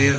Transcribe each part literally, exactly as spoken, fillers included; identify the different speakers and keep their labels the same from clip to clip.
Speaker 1: you.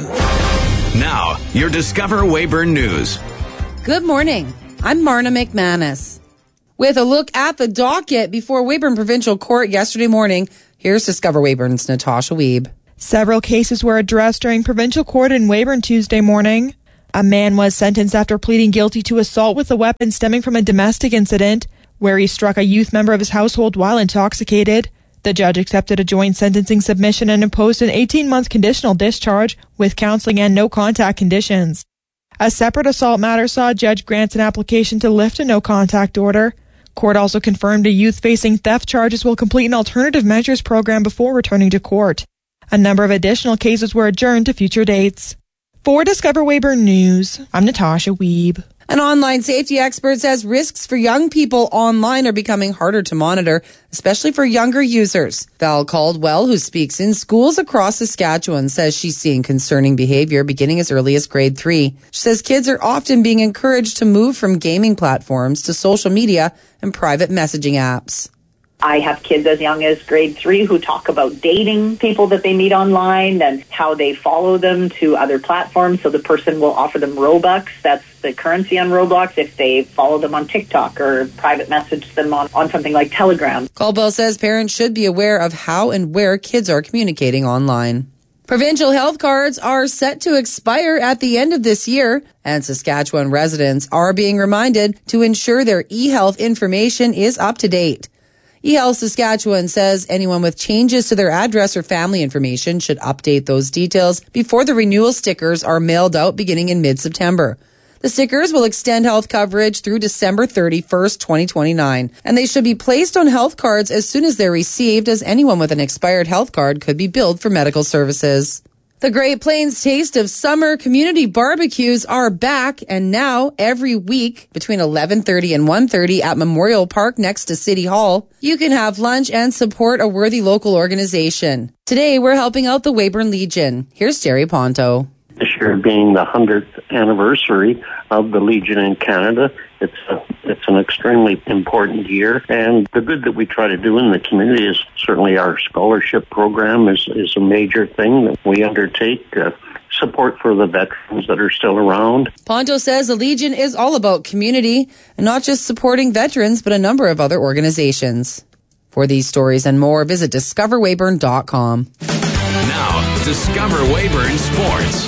Speaker 1: Now, your Discover Weyburn News.
Speaker 2: Good morning. I'm Marna McManus. With a look at the docket before Weyburn Provincial Court yesterday morning, here's Discover Weyburn's Natasha Wiebe.
Speaker 3: Several cases were addressed during Provincial Court in Weyburn Tuesday morning. A man was sentenced after pleading guilty to assault with a weapon stemming from a domestic incident where he struck a youth member of his household while intoxicated. The judge accepted a joint sentencing submission and imposed an eighteen-month conditional discharge with counseling and no-contact conditions. A separate assault matter saw a judge grant an application to lift a no-contact order. Court also confirmed a youth facing theft charges will complete an alternative measures program before returning to court. A number of additional cases were adjourned to future dates. For Discover Weyburn News, I'm Natasha Wiebe.
Speaker 2: An online safety expert says risks for young people online are becoming harder to monitor, especially for younger users. Val Caldwell, who speaks in schools across Saskatchewan, says she's seeing concerning behavior beginning as early as grade three. She says kids are often being encouraged to move from gaming platforms to social media and private messaging apps.
Speaker 4: I have kids as young as grade three who talk about dating people that they meet online and how they follow them to other platforms. So the person will offer them Robux. That's the currency on Roblox if they follow them on TikTok or private message them on, on something like Telegram.
Speaker 2: Caldwell says parents should be aware of how and where kids are communicating online. Provincial health cards are set to expire at the end of this year, and Saskatchewan residents are being reminded to ensure their e-health information is up to date. eHealth Saskatchewan says anyone with changes to their address or family information should update those details before the renewal stickers are mailed out beginning in mid-September. The stickers will extend health coverage through December thirty-first, twenty twenty-nine, and they should be placed on health cards as soon as they're received, as anyone with an expired health card could be billed for medical services. The Great Plains Taste of Summer community barbecues are back, and now every week between eleven thirty and one thirty at Memorial Park next to City Hall, you can have lunch and support a worthy local organization. Today, we're helping out the Weyburn Legion. Here's Jerry Ponto.
Speaker 5: This year being the hundredth anniversary of the Legion in Canada, it's a, it's an extremely important year. And the good that we try to do in the community is certainly our scholarship program is, is a major thing that we undertake. Uh, support for the veterans that are still around.
Speaker 2: Ponto says the Legion is all about community and not just supporting veterans, but a number of other organizations. For these stories and more, visit discover weyburn dot com.
Speaker 1: Now, Discover Weyburn Sports.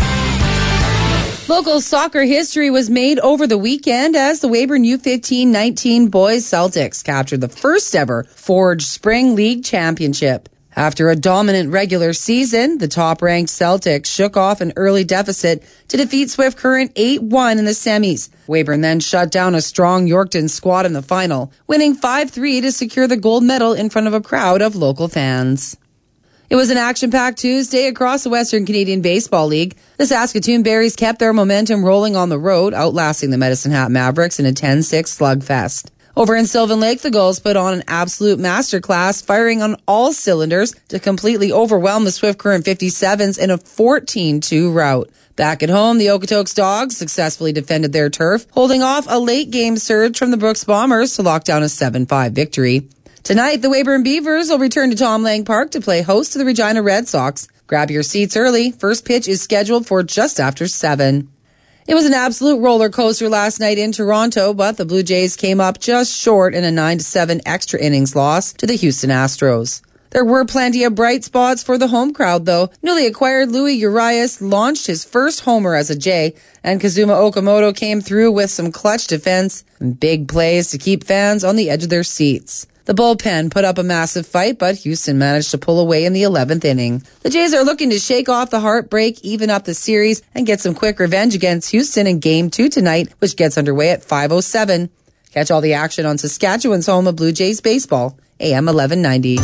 Speaker 2: Local soccer history was made over the weekend as the Weyburn U fifteen nineteen boys Celtics captured the first ever Forge Spring League Championship. After a dominant regular season, the top-ranked Celtics shook off an early deficit to defeat Swift Current eight one in the semis. Weyburn then shut down a strong Yorkton squad in the final, winning five three to secure the gold medal in front of a crowd of local fans. It was an action-packed Tuesday across the Western Canadian Baseball League. The Saskatoon Berries kept their momentum rolling on the road, outlasting the Medicine Hat Mavericks in a ten six slugfest. Over in Sylvan Lake, the Gulls put on an absolute masterclass, firing on all cylinders to completely overwhelm the Swift Current fifty-sevens in a fourteen two rout. Back at home, the Okotoks Dogs successfully defended their turf, holding off a late-game surge from the Brooks Bombers to lock down a seven five victory. Tonight, the Weyburn Beavers will return to Tom Lang Park to play host to the Regina Red Sox. Grab your seats early. First pitch is scheduled for just after seven. It was an absolute roller coaster last night in Toronto, but the Blue Jays came up just short in a nine to seven extra innings loss to the Houston Astros. There were plenty of bright spots for the home crowd, though. Newly acquired Louis Urias launched his first homer as a Jay, and Kazuma Okamoto came through with some clutch defense and big plays to keep fans on the edge of their seats. The bullpen put up a massive fight, but Houston managed to pull away in the eleventh inning. The Jays are looking to shake off the heartbreak, even up the series, and get some quick revenge against Houston in Game two tonight, which gets underway at five oh seven. Catch all the action on Saskatchewan's home of Blue Jays baseball, A M eleven ninety.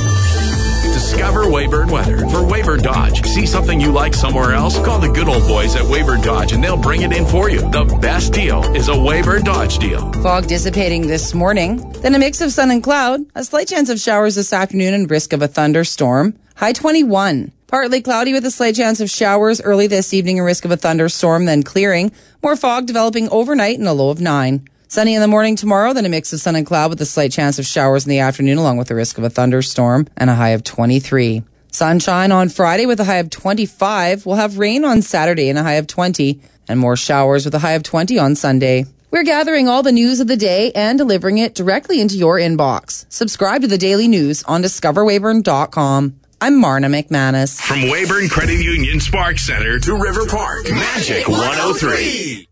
Speaker 1: Discover Weyburn weather for Weyburn Dodge. See something you like somewhere else? Call the good old boys at Weyburn Dodge and they'll bring it in for you. The best deal is a Weyburn Dodge deal.
Speaker 2: Fog dissipating this morning, then a mix of sun and cloud, a slight chance of showers this afternoon and risk of a thunderstorm. High twenty-one. Partly cloudy with a slight chance of showers early this evening and risk of a thunderstorm, then clearing. More fog developing overnight and a low of nine. Sunny in the morning tomorrow, then a mix of sun and cloud with a slight chance of showers in the afternoon along with the risk of a thunderstorm and a high of twenty-three. Sunshine on Friday with a high of twenty-five. We'll have rain on Saturday and a high of twenty. And more showers with a high of twenty on Sunday. We're gathering all the news of the day and delivering it directly into your inbox. Subscribe to the Daily News on discover weyburn dot com. I'm Marna McManus.
Speaker 1: From Weyburn Credit Union Sparks Center to River Park, Magic one oh three.